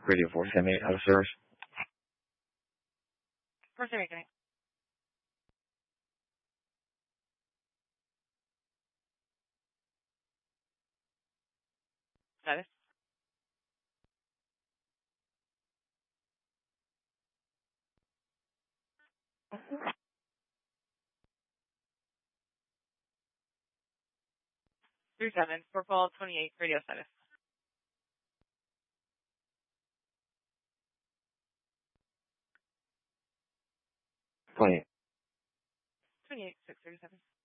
Radio 478 out of service. 478, good night. Status? Three seven. For call 28, radio status. 28. 28, 637.